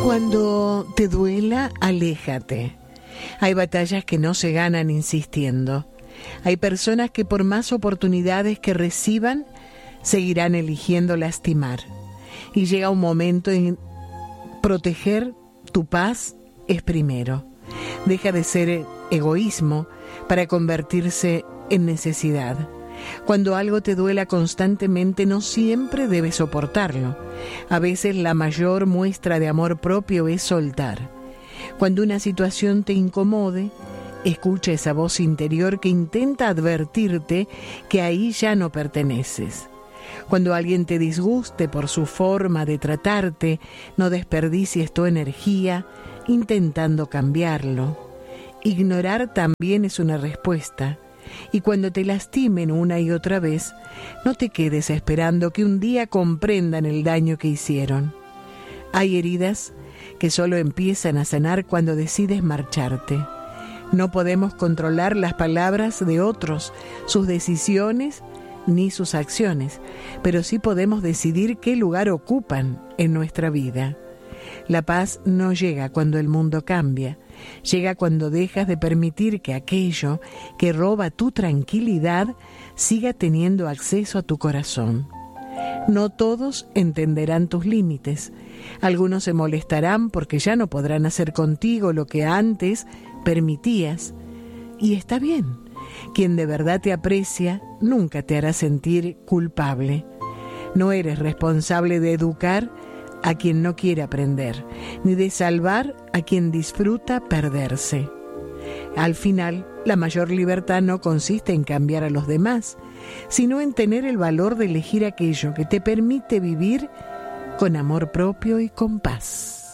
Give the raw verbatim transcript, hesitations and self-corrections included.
Cuando te duela, aléjate. Hay batallas que no se ganan insistiendo. Hay personas que por más oportunidades que reciban, seguirán eligiendo lastimar. Y llega un momento en proteger tu paz es primero. Deja de ser egoísmo para convertirse en necesidad. Cuando algo te duela constantemente, no siempre debes soportarlo. A veces la mayor muestra de amor propio es soltar. Cuando una situación te incomode, escucha esa voz interior que intenta advertirte que ahí ya no perteneces. Cuando alguien te disguste por su forma de tratarte, no desperdicies tu energía intentando cambiarlo. Ignorar también es una respuesta. Y cuando te lastimen una y otra vez, no te quedes esperando que un día comprendan el daño que hicieron. Hay heridas que solo empiezan a sanar cuando decides marcharte. No podemos controlar las palabras de otros, sus decisiones ni sus acciones, pero sí podemos decidir qué lugar ocupan en nuestra vida. La paz no llega cuando el mundo cambia. Llega cuando dejas de permitir que aquello que roba tu tranquilidad siga teniendo acceso a tu corazón. No todos entenderán tus límites. Algunos se molestarán porque ya no podrán hacer contigo lo que antes permitías. Y está bien. Quien de verdad te aprecia nunca te hará sentir culpable. No eres responsable de educar a quien no quiere aprender, ni de salvar a quien disfruta perderse. Al final, la mayor libertad no consiste en cambiar a los demás, sino en tener el valor de elegir aquello que te permite vivir con amor propio y con paz.